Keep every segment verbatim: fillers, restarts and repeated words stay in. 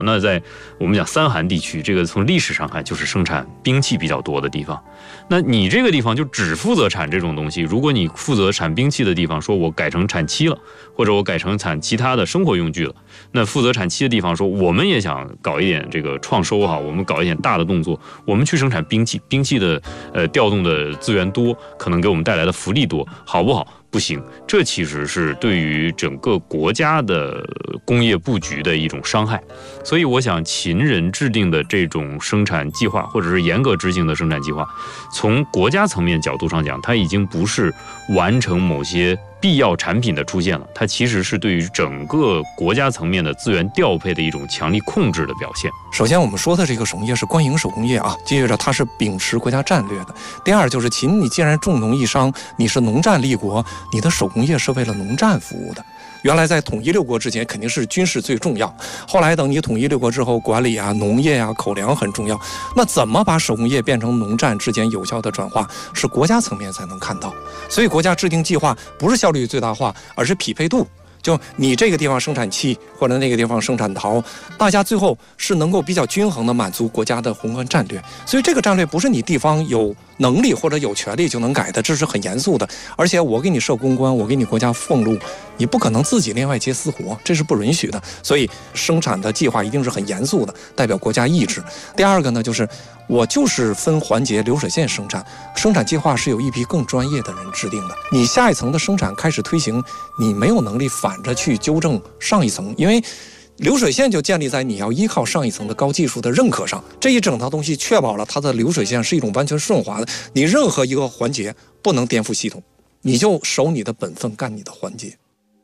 那在我们讲三韩地区，这个从历史上看就是生产兵器比较多的地方。那你这个地方就只负责产这种东西，如果你负责产兵器的地方说我改成产漆了，或者我改成产其他的生活用具了，那负责产漆的地方说我们也想搞一点这个创收哈，我们搞一点大的动作，我们去生产兵器，兵器的呃调动的资源多，可能给我们带来的福利多，好不好？不行，这其实是对于整个国家的工业布局的一种伤害。所以我想秦人制定的这种生产计划，或者是严格执行的生产计划，从国家层面角度上讲，它已经不是完成某些必要产品的出现了，它其实是对于整个国家层面的资源调配的一种强力控制的表现。 首先我们说的这个手工业是官营手工业啊，接着它是秉持国家战略的。第二就是秦，你既然重农抑商，你是农战立国，你的手工业是为了农战服务的。原来在统一六国之前肯定是军事最重要，后来等你统一六国之后，管理啊、农业啊、口粮很重要。那怎么把手工业变成农战之间有效的转化，是国家层面才能看到。所以国家制定计划不是效率最大化，而是匹配度。就你这个地方生产气，或者那个地方生产陶，大家最后是能够比较均衡的满足国家的宏观战略。所以这个战略不是你地方有能力或者有权利就能改的，这是很严肃的。而且我给你设公关，我给你国家俸禄，你不可能自己另外接私活，这是不允许的。所以生产的计划一定是很严肃的，代表国家意志。第二个呢，就是我就是分环节流水线生产，生产计划是有一批更专业的人制定的。你下一层的生产开始推行，你没有能力反着去纠正上一层，因为流水线就建立在你要依靠上一层的高技术的认可上。这一整套东西确保了它的流水线是一种完全顺滑的，你任何一个环节不能颠覆系统，你就守你的本分，干你的环节。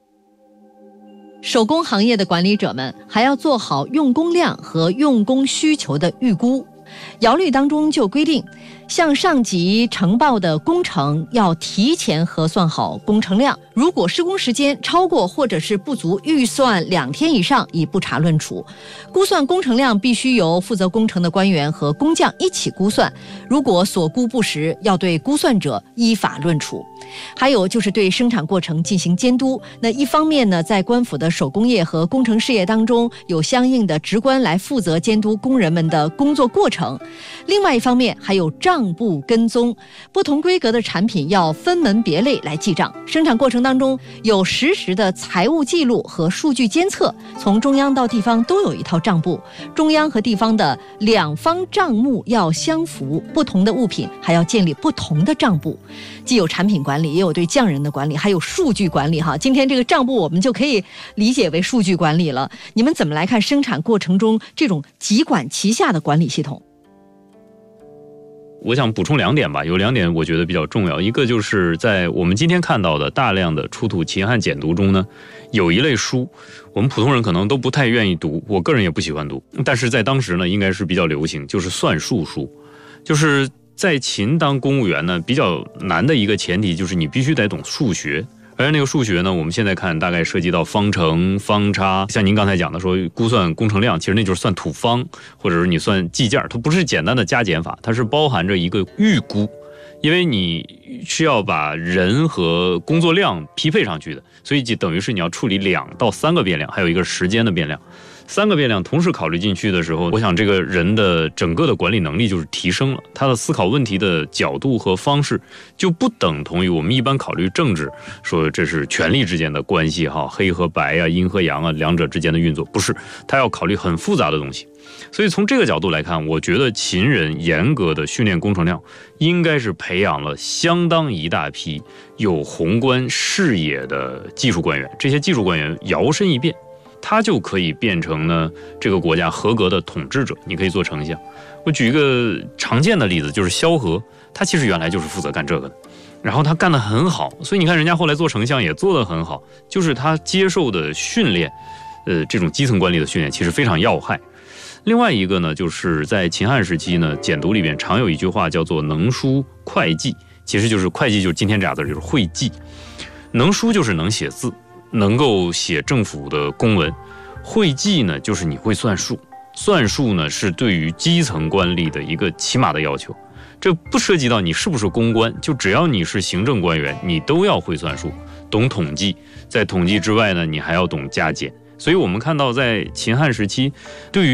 手工行业的管理者们还要做好用工量和用工需求的预估。姚律当中就规定，向上级呈报的工程要提前核算好工程量，如果施工时间超过或者是不足预算两天以上，以不查论处。估算工程量必须由负责工程的官员和工匠一起估算，如果所估不实，要对估算者依法论处。还有就是对生产过程进行监督。那一方面呢，在官府的手工业和工程事业当中，有相应的职官来负责监督工人们的工作过程。另外一方面，还有账簿跟踪，不同规格的产品要分门别类来记账。生产过程当中有实时的财务记录和数据监测，从中央到地方都有一套账簿，中央和地方的两方账目要相符，不同的物品还要建立不同的账簿，既有产品管理，也有对匠人的管理，还有数据管理哈。今天这个账簿我们就可以理解为数据管理了。你们怎么来看生产过程中这种集管齐下的管理系统？ 我想补充两点吧，有两点我觉得比较重要。一个就是在我们今天看到的大量的出土秦汉简牍中呢，有一类书我们普通人可能都不太愿意读，我个人也不喜欢读，但是在当时呢应该是比较流行，就是算术书。就是在秦当公务员呢，比较难的一个前提就是你必须得懂数学。而那个数学呢，我们现在看大概涉及到方程、方差，像您刚才讲的说估算工程量，其实那就是算土方，或者是你算计件，它不是简单的加减法，它是包含着一个预估，因为你需要把人和工作量匹配上去的，所以就等于是你要处理两到三个变量，还有一个时间的变量。三个变量同时考虑进去的时候，我想这个人的整个的管理能力就是提升了，他的思考问题的角度和方式就不等同于我们一般考虑政治，说这是权力之间的关系哈，黑和白啊，阴和阳啊，两者之间的运作，不是，他要考虑很复杂的东西。所以从这个角度来看，我觉得秦人严格的训练工程量，应该是培养了相当一大批有宏观视野的技术官员，这些技术官员摇身一变，他就可以变成呢这个国家合格的统治者，你可以做丞相。我举一个常见的例子，就是萧何，他其实原来就是负责干这个的，然后他干得很好，所以你看人家后来做丞相也做得很好，就是他接受的训练，呃，这种基层管理的训练其实非常要害。另外一个呢，就是在秦汉时期呢，简牍里边常有一句话叫做能书会计，其实就是会计就是今天这俩字就是会计，能书就是能写字，能够写政府的公文，会计呢就是你会算数，算数呢是对于基层官吏的一个起码的要求，这不涉及到你是不是公关，就只要你是行政官员，你都要会算数，懂统计，在统计之外呢，你还要懂加减。所以我们看到在秦汉时期，对于